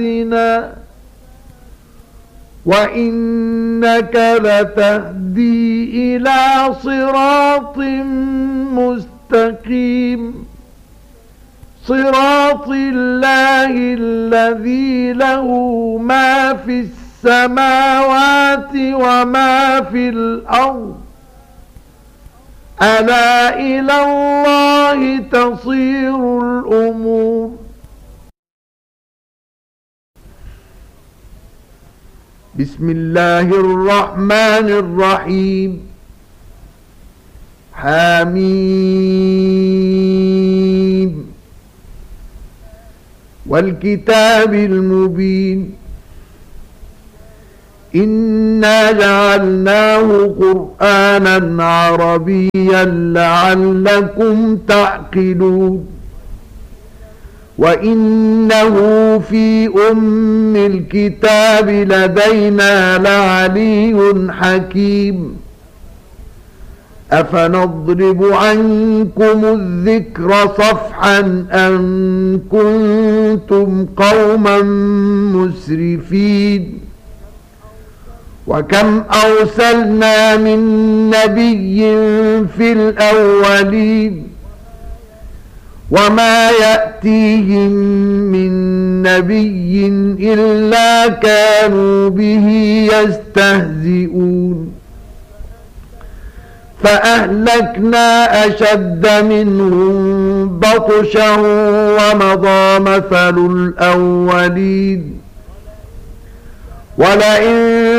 وإنك لتهدي إلى صراط مستقيم صراط الله الذي له ما في السماوات وما في الأرض ألا إلى الله تصير الأمور. بسم الله الرحمن الرحيم. حميم والكتاب المبين إنا جعلناه قرآنا عربيا لعلكم تعقلون وإنه في أم الكتاب لدينا لعلي حكيم أفنضرب عنكم الذكر صفحا أن كنتم قوما مسرفين وكم أرسلنا من نبي في الأولين وما يأتيهم من نبي إلا كانوا به يستهزئون فأهلكنا أشد منهم بطشا ومضى مثل الأولين ولئن